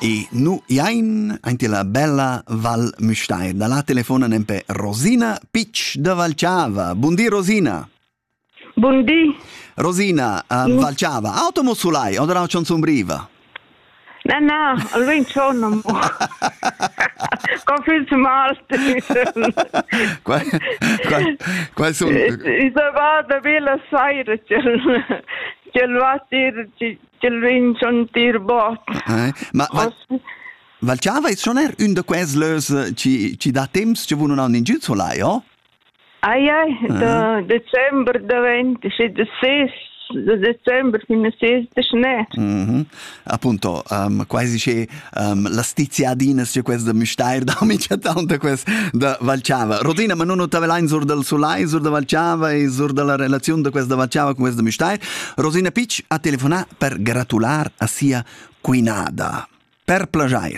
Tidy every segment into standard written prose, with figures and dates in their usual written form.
E nu jain anche la bella Val Müstair. Da la telefona nempe Rosina Pitsch da Valciava. Buondì Rosina. Buondì. Rosina, Valciava, automo sulai, o da c'è sombriva? No, almeno sono. Confis malte. Qual sono? I vado via saire, c'è vatir, c'è vinson tir bot. Ma Valciava è schon un de quels lös ci da temps ci vuno in giù sulai, o? Ai, da Dezember da 20, da 6 Dezember fino a 6 de schnee. Appunto, quasi c'è la stiziadina c'è questa Müstair da mica tanto questa da Valciava. Rosina, ma non ottavelain sur del Sulai, sur da Valciava e sur della relazione di questa Valciava con questa Müstair. Rosina Pitsch ha telefonato per gratular a sia cuinada. Per plagiar.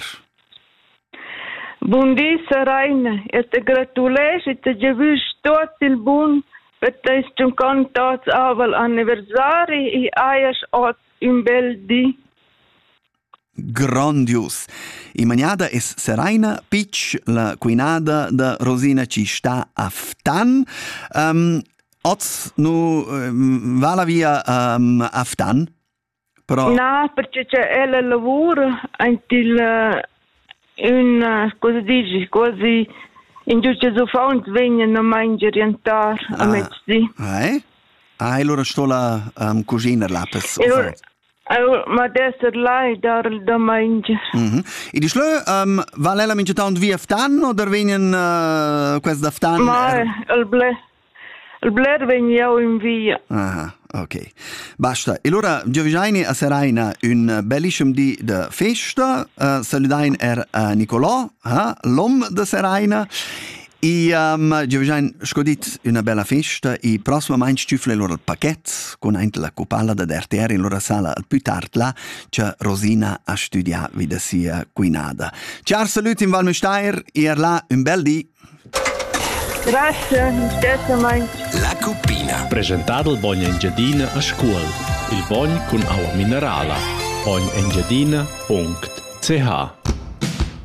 Buondì Saraina, e te gratulez e te gewüsch tot il bun per te stum contats aval anniversari e aias ot un bel di. Grandios. I maniada es Saraina Pitsch, la cuinada da Rosina ci sta a Ftan. Oz nu va la via a Ftan? Però... No, perché c'è ella lavora anche cosa dici, quasi in giudice su fond vengono a mangiare orientare a mezzì. E allora sto la cucina là per ma adesso lei dare da mangiare. E di slö, va lei la mangiata un via Ftan o vengono questa Ftan? Ma il bler veniamo in via. Ok. Basta. E allora, Giovigiani a Seraina un bellissimo di de festa. Saludain Nicolò, l'uomo de Seraina. E Giovigiani scodit una bella festa. E prossimamente stufle loro il pacchetto con anche la cupalla da RTR in loro sala al più tardi là che Rosina a studiare vide sia cuinada. Ciao, saluti in Val Müstair e là un bel di. Grazie, La Cuppina. Presentato il Bogna Engiadina a scuola. Il Bogn con acqua minerale. bognaengiadina.ch